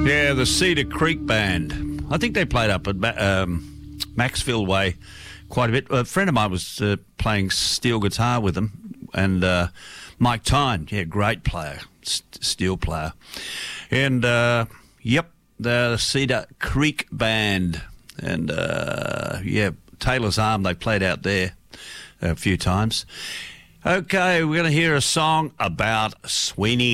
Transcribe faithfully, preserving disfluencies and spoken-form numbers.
Yeah, the Cedar Creek Band. I think they played up at um, Maxville Way quite a bit. A friend of mine was uh, playing steel guitar with them, and uh, Mike Tyne, yeah, great player, st- steel player. And, uh, yep, the Cedar Creek Band. And, uh, yeah, Taylor's Arm, they played out there a few times. Okay, we're going to hear a song about Sweeney.